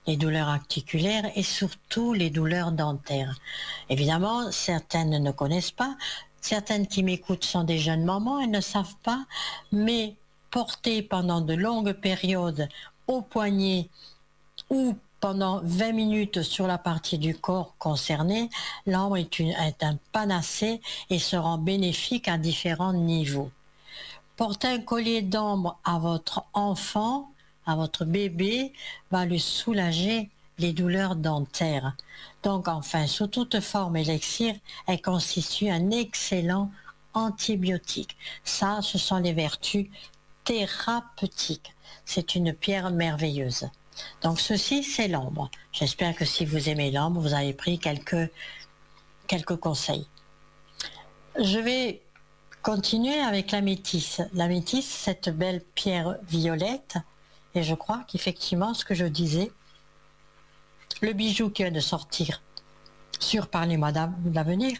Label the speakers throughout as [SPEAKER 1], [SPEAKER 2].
[SPEAKER 1] les douleurs articulaires et surtout les douleurs dentaires. Évidemment, certaines ne connaissent pas, certaines qui m'écoutent sont des jeunes mamans, elles ne savent pas, mais porter pendant de longues périodes au poignet ou pendant 20 minutes sur la partie du corps concernée, l'ambre est un panacée et se rend bénéfique à différents niveaux. Porter un collier d'ambre à votre enfant, à votre bébé, va lui soulager les douleurs dentaires. Donc enfin, sous toute forme élixir, elle constitue un excellent antibiotique. Ça, ce sont les vertus thérapeutiques. C'est une pierre merveilleuse. Donc ceci, c'est l'ambre. J'espère que si vous aimez l'ambre, vous avez pris quelques conseils. Je vais continuer avec la métisse. La métisse, cette belle pierre violette, et je crois qu'effectivement, ce que je disais, le bijou qui vient de sortir sur Parlez-moi d'avenir,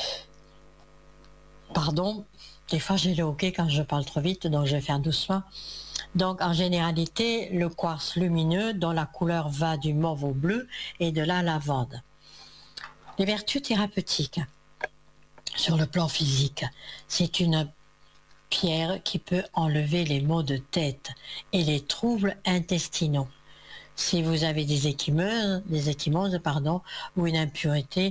[SPEAKER 1] pardon, des fois j'ai le hoquet quand je parle trop vite, donc je vais faire doucement. Donc en généralité, le quartz lumineux dont la couleur va du mauve au bleu et de la lavande. Les vertus thérapeutiques sur le plan physique, c'est une pierre qui peut enlever les maux de tête et les troubles intestinaux. Si vous avez des ecchymoses, ou une impureté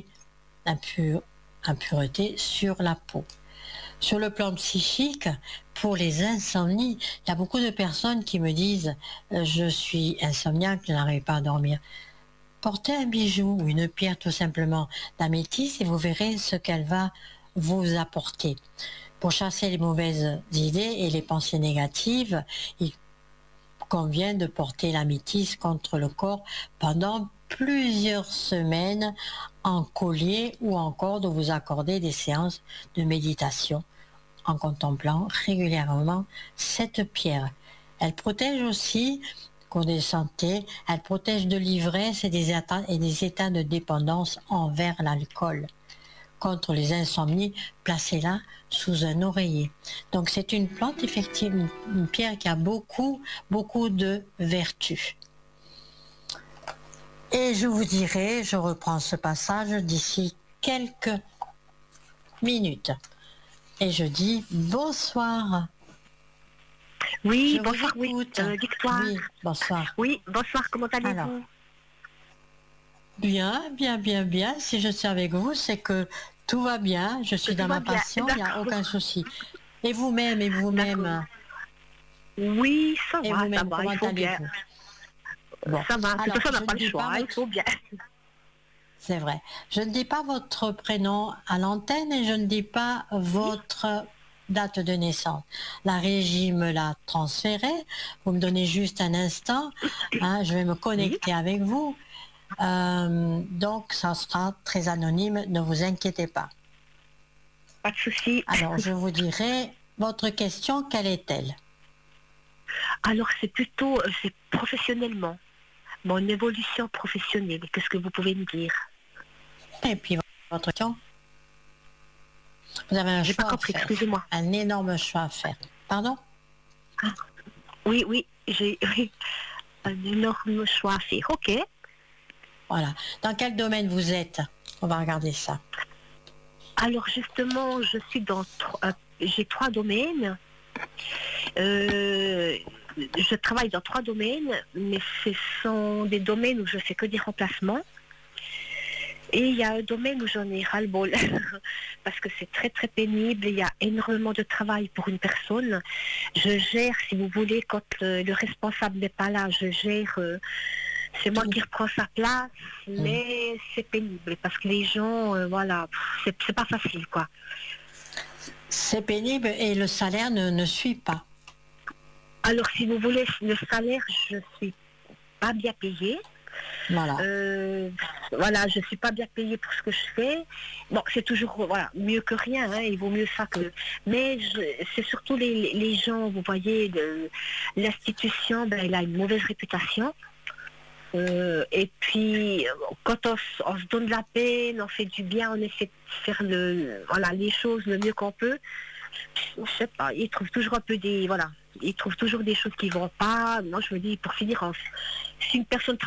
[SPEAKER 1] sur la peau. Sur le plan psychique, pour les insomnies, il y a beaucoup de personnes qui me disent je suis insomniaque, je n'arrive pas à dormir. Portez un bijou ou une pierre tout simplement d'améthyste et vous verrez ce qu'elle va vous apporter. Pour chasser les mauvaises idées et les pensées négatives, il convient de porter l'améthyste contre le corps pendant plusieurs semaines en collier ou encore de vous accorder des séances de méditation en contemplant régulièrement cette pierre. Elle protège aussi côté santé, elle protège de l'ivresse et des états de dépendance envers l'alcool. Contre les insomnies, placez-la sous un oreiller. Donc c'est une plante, effectivement, une pierre qui a beaucoup de vertus. Et je vous dirai, je reprends ce passage d'ici quelques minutes. Et je dis bonsoir.
[SPEAKER 2] Oui, bonsoir, Victoire.
[SPEAKER 1] Oui, bonsoir.
[SPEAKER 2] Oui, bonsoir, comment allez-vous?
[SPEAKER 1] Alors, bien. Si je suis avec vous, c'est que tout va bien. Je suis dans ma passion, il n'y a aucun souci. Et vous-même
[SPEAKER 2] Oui, ça
[SPEAKER 1] et
[SPEAKER 2] va,
[SPEAKER 1] vous-même, comment
[SPEAKER 2] il faut bien.
[SPEAKER 1] Bon.
[SPEAKER 2] Ça va,
[SPEAKER 1] Alors,
[SPEAKER 2] ça n'a pas le choix, il faut bien.
[SPEAKER 1] C'est vrai. Je ne dis pas votre prénom à l'antenne et je ne dis pas votre date de naissance. La régie me l'a transféré. Vous me donnez juste un instant. Je vais me connecter avec vous. Donc, ça sera très anonyme. Ne vous inquiétez pas.
[SPEAKER 2] Pas de souci.
[SPEAKER 1] Alors, je vous dirai votre question. Quelle est-elle?
[SPEAKER 2] Alors, c'est plutôt professionnellement. Mon évolution professionnelle. Qu'est-ce que vous pouvez me dire?
[SPEAKER 1] Et puis, votre question? Vous avez un choix à faire.
[SPEAKER 2] Excusez-moi.
[SPEAKER 1] Un énorme choix à faire. Pardon?
[SPEAKER 2] Oui, j'ai un énorme choix à faire. Ok.
[SPEAKER 1] Voilà. Dans quel domaine vous êtes? On va regarder ça.
[SPEAKER 2] Alors justement, je suis j'ai 3 domaines. Je travaille dans 3 domaines, mais ce sont des domaines où je fais que des remplacements. Et il y a un domaine où j'en ai ras-le-bol, parce que c'est très très pénible, il y a énormément de travail pour une personne. Je gère, si vous voulez, quand le responsable n'est pas là, je gère, c'est moi qui reprends sa place, mais c'est pénible, parce que les gens, voilà, c'est pas facile, quoi.
[SPEAKER 1] C'est pénible et le salaire ne suit pas.
[SPEAKER 2] Alors, si vous voulez, le salaire, je suis pas bien payée.
[SPEAKER 1] Voilà.
[SPEAKER 2] Je suis pas bien payée pour ce que je fais. Bon, c'est toujours mieux que rien, hein, il vaut mieux ça que. Mais c'est surtout les gens, vous voyez, l'institution, elle a une mauvaise réputation. Et puis, quand on se donne la peine, on fait du bien, on essaie de faire les choses le mieux qu'on peut. Je sais pas, ils trouvent toujours ils trouvent toujours des choses qui vont pas. Moi, je me dis, pour finir, si une personne